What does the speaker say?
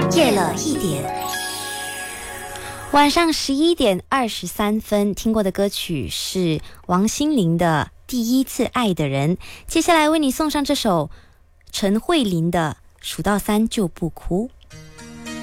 夜了一点。晚上11点23分，听过的歌曲是王心凌的《第一次爱的人》。接下来为你送上这首陈慧琳的《数到3就不哭》。